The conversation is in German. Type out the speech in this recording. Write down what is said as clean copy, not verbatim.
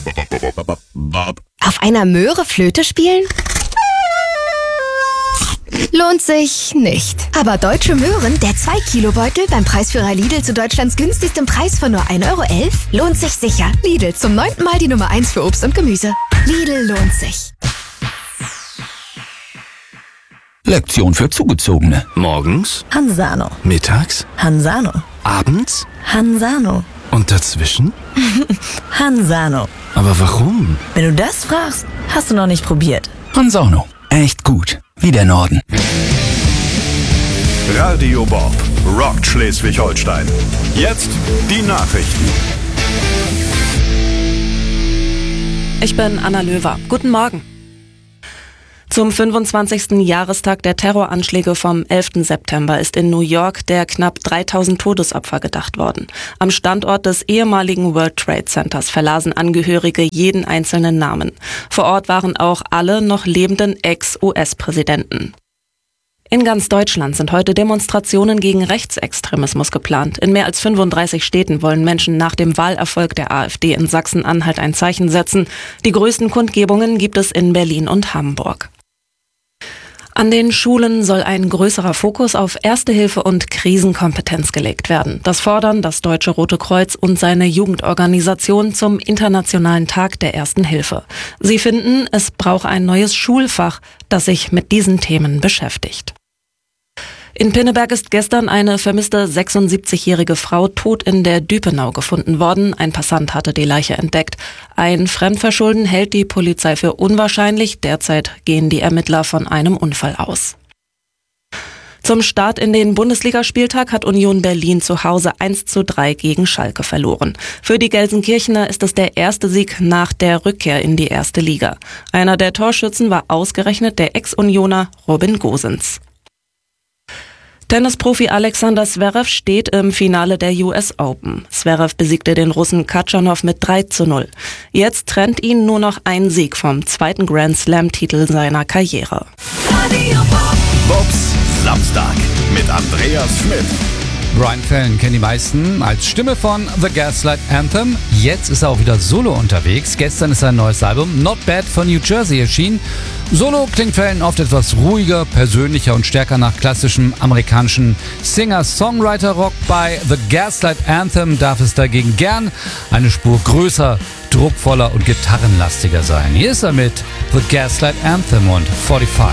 Auf einer Möhre Flöte spielen? Lohnt sich nicht. Aber Deutsche Möhren, der 2-Kilo-Beutel beim Preisführer Lidl zu Deutschlands günstigstem Preis von nur 1,11 € lohnt sich sicher. Lidl, zum 9. Mal die Nummer 1 für Obst und Gemüse. Lidl lohnt sich. Lektion für Zugezogene. Morgens, Hanzano. mittags, Hanzano. abends Hanzano. und dazwischen? Hanzano. Aber warum? Wenn du das fragst, hast du noch nicht probiert. Hanzano. Echt gut. Wie der Norden. Radio Bob rockt Schleswig-Holstein. Jetzt die Nachrichten. Ich bin Anna Löwer. Guten Morgen. Zum 25. Jahrestag der Terroranschläge vom 11. September ist in New York der knapp 3000 Todesopfer gedacht worden. Am Standort des ehemaligen World Trade Centers verlasen Angehörige jeden einzelnen Namen. Vor Ort waren auch alle noch lebenden Ex-US-Präsidenten. In ganz Deutschland sind heute Demonstrationen gegen Rechtsextremismus geplant. In mehr als 35 Städten wollen Menschen nach dem Wahlerfolg der AfD in Sachsen-Anhalt ein Zeichen setzen. Die größten Kundgebungen gibt es in Berlin und Hamburg. An den Schulen soll ein größerer Fokus auf Erste Hilfe und Krisenkompetenz gelegt werden. Das fordern das Deutsche Rote Kreuz und seine Jugendorganisation zum Internationalen Tag der Ersten Hilfe. Sie finden, es braucht ein neues Schulfach, das sich mit diesen Themen beschäftigt. In Pinneberg ist gestern eine vermisste 76-jährige Frau tot in der Düpenau gefunden worden. Ein Passant hatte die Leiche entdeckt. Ein Fremdverschulden hält die Polizei für unwahrscheinlich. Derzeit gehen die Ermittler von einem Unfall aus. Zum Start in den Bundesligaspieltag hat Union Berlin zu Hause 1:3 gegen Schalke verloren. Für die Gelsenkirchener ist es der erste Sieg nach der Rückkehr in die erste Liga. Einer der Torschützen war ausgerechnet der Ex-Unioner Robin Gosens. Tennisprofi Alexander Zverev steht im Finale der US Open. Zverev besiegte den Russen Katschanow mit 3:0. Jetzt trennt ihn nur noch ein Sieg vom zweiten Grand Slam-Titel seiner Karriere. Bobs Samstag mit Andreas Schmidt. Brian Fallon kennen die meisten als Stimme von The Gaslight Anthem. Jetzt ist er auch wieder solo unterwegs. Gestern ist sein neues Album Not Bad von New Jersey erschienen. Solo klingt Fallon oft etwas ruhiger, persönlicher und stärker nach klassischem amerikanischen Singer-Songwriter-Rock. Bei The Gaslight Anthem darf es dagegen gern eine Spur größer, druckvoller und gitarrenlastiger sein. Hier ist er mit The Gaslight Anthem und 45.